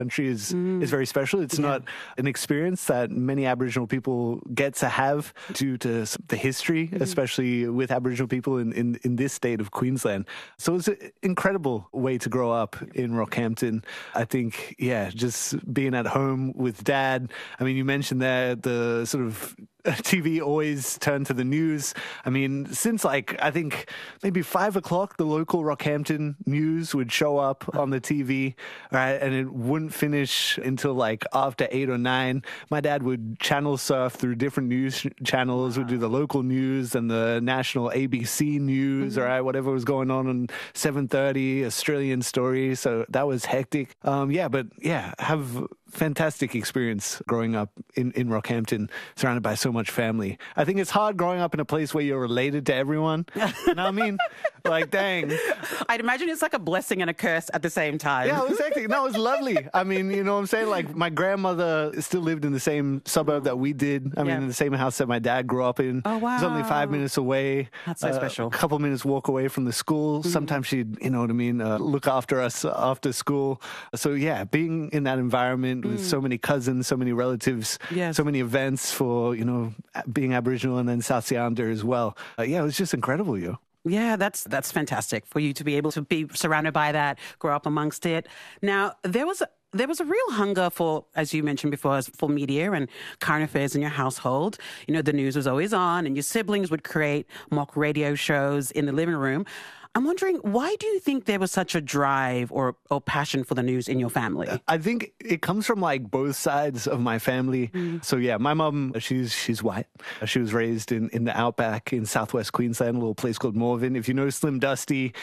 country is very special. It's not an experience that many Aboriginal people get to have due to the history, especially with Aboriginal people in this state of Queensland. So it's an incredible way to grow up in Rockhampton. I think, just being at home with Dad. I mean, you mentioned there the sort of TV always turned to the news. I mean, since I think maybe 5 o'clock, the local Rockhampton news would show up on the TV, right? And it wouldn't finish until after 8 or 9. My dad would channel surf through different news channels, would do the local news and the national ABC news, right? Whatever was going on 7:30, Australian Story. So that was hectic. Have fantastic experience growing up in Rockhampton, surrounded by so much family. I think it's hard growing up in a place where you're related to everyone. You know what I mean? Dang. I'd imagine it's like a blessing and a curse at the same time. Yeah, exactly. No, it was lovely. I mean, you know what I'm saying? My grandmother still lived in the same suburb that we did. I mean, in the same house that my dad grew up in. Oh, wow. It was only 5 minutes away. That's so special. A couple minutes walk away from the school. Sometimes she'd, you know what I mean, look after us after school. So, being in that environment with so many cousins, so many relatives, so many events for, being Aboriginal and then South Sea Islander as well. It was just incredible, yo. Yeah, that's fantastic for you to be able to be surrounded by that, grow up amongst it. Now, there was a real hunger for, as you mentioned before, for media and current affairs in your household. The news was always on and your siblings would create mock radio shows in the living room. I'm wondering, why do you think there was such a drive or passion for the news in your family? I think it comes from both sides of my family. So my mum, she's white. She was raised in the outback in southwest Queensland, a little place called Morven. If you know Slim Dusty,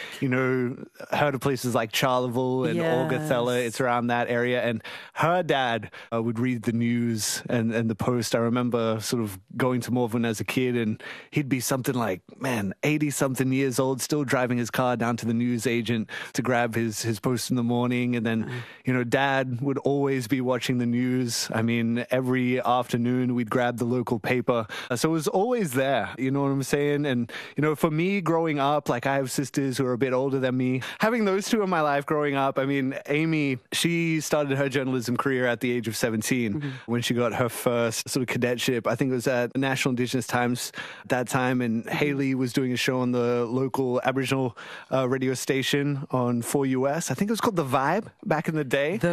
heard of places like Charleville and Augathella. It's around that area. And her dad would read the news and the Post. I remember sort of going to Morven as a kid, and he'd be something 80-something years old, still driving his car down to the news agent to grab his Post in the morning. And then, Dad would always be watching the news. I mean, every afternoon we'd grab the local paper. So it was always there, you know what I'm saying? And, for me growing up, I have sisters who are a bit older than me. Having those two in my life growing up, I mean, Amy, she started her journalism career at the age of 17 when she got her first sort of cadetship. I think it was at National Indigenous Times at that time. And Haley was doing a show on the local Aboriginal radio station on 4US. I think it was called The Vibe back in the day. The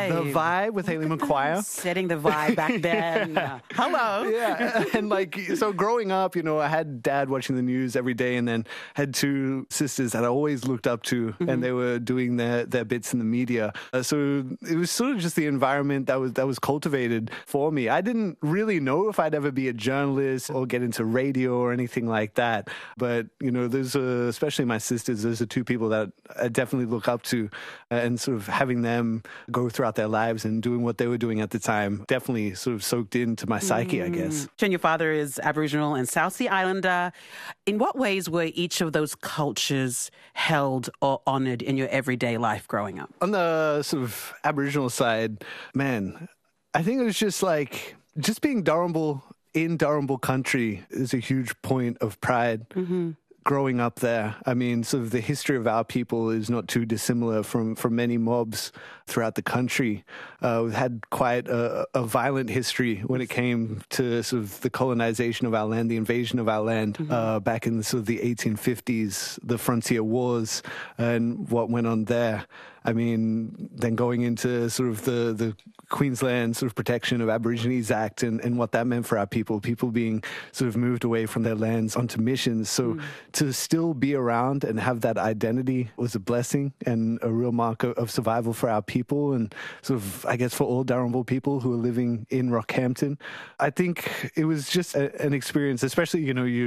Vibe with Haley McQuire. Setting the vibe back then. Hello. Yeah. And so growing up, I had Dad watching the news every day, and then had two sisters that I always looked up to, and they were doing their bits in the media. So it was sort of just the environment that was cultivated for me. I didn't really know if I'd ever be a journalist or get into radio or anything like that. But, there's especially my sisters, those are two people that I definitely look up to, and sort of having them go throughout their lives and doing what they were doing at the time definitely sort of soaked into my psyche, I guess. And your father is Aboriginal and South Sea Islander. In what ways were each of those cultures held or honoured in your everyday life growing up? On the sort of Aboriginal side, man, I think it was just just being Darumbal in Darumbal country is a huge point of pride. Growing up there, I mean, sort of the history of our people is not too dissimilar from many mobs throughout the country. We've had quite a violent history when it came to sort of the colonization of our land, the invasion of our land back in sort of the 1850s, the frontier wars and what went on there. I mean, then going into sort of the Queensland sort of Protection of Aborigines Act and what that meant for our people being sort of moved away from their lands onto missions. So to still be around and have that identity was a blessing and a real mark of survival for our people and sort of, I guess, for all Darumbal people who are living in Rockhampton. I think it was just an experience, especially,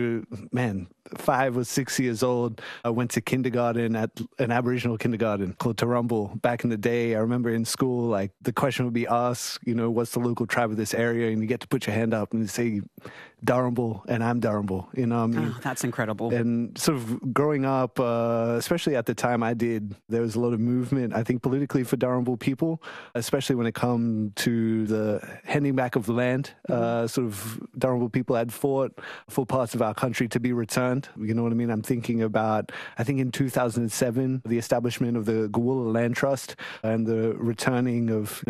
5 or 6 years old. I went to kindergarten at an Aboriginal kindergarten called Tarumbal back in the day. I remember in school, the question would be asked, what's the local tribe of this area? And you get to put your hand up and say Dalrymple and I'm Dalrymple. You know what I mean? Oh, that's incredible. And sort of growing up, especially at the time I did, there was a lot of movement, I think, politically for Dalrymple people, especially when it come to the handing back of the land. Sort of Dalrymple people had fought for parts of our country to be returned. You know what I mean? I'm thinking about, I think in 2007, the establishment of the Gawulla Land Trust and the returning of